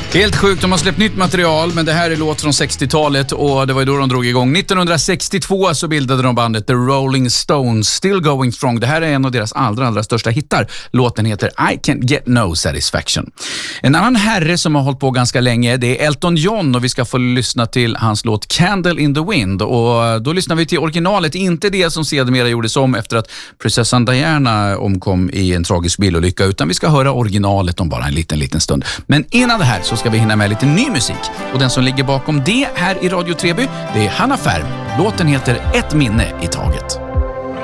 Helt sjukt, de har släppt nytt material, men det här är låt från 60-talet och det var ju då de drog igång. 1962 så bildade de bandet The Rolling Stones, Still Going Strong. Det här är en av deras allra största hittar. Låten heter I Can't Get No Satisfaction. En annan herre som har hållit på ganska länge, det är Elton John, och vi ska få lyssna till hans låt Candle in the Wind. Och då lyssnar vi till originalet, inte det som sedermera gjordes om efter att prinsessan Diana omkom i en tragisk bilolycka, utan vi ska höra originalet om bara en liten stund. Men innan det här så ska vi hinna med lite ny musik. Och den som ligger bakom det här i Radio Treby, det är Hanna Färm. Låten heter Ett minne i taget.